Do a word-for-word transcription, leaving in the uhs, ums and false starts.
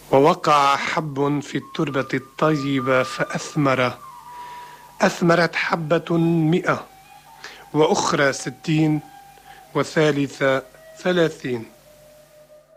ووقع حب في التربة الطيبة فأثمر. أثمرت حبة مئة، وأخرى ستين، وثالثة ثلاثين.